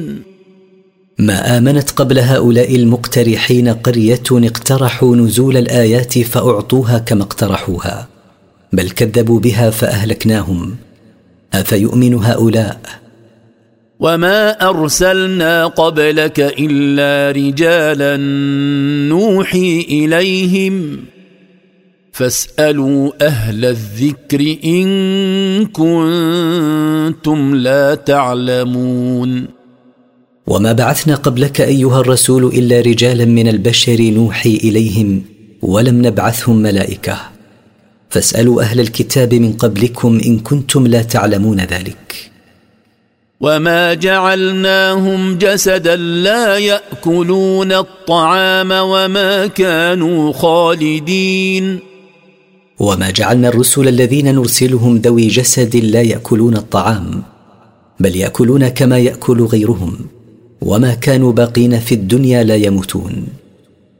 ما آمنت قبل هؤلاء المقترحين قرية اقترحوا نزول الآيات فأعطوها كما اقترحوها، بل كذبوا بها فأهلكناهم. أفيؤمن هؤلاء؟ وما أرسلنا قبلك إلا رجالا نوحي إليهم فاسألوا أهل الذكر إن كنتم لا تعلمون. وما بعثنا قبلك أيها الرسول إلا رجالا من البشر نوحي إليهم ولم نبعثهم ملائكة، فاسألوا أهل الكتاب من قبلكم إن كنتم لا تعلمون ذلك. وما جعلناهم جسدا لا يأكلون الطعام وما كانوا خالدين. وما جعلنا الرسل الذين نرسلهم ذوي جسد لا يأكلون الطعام، بل يأكلون كما يأكل غيرهم، وما كانوا باقين في الدنيا لا يموتون.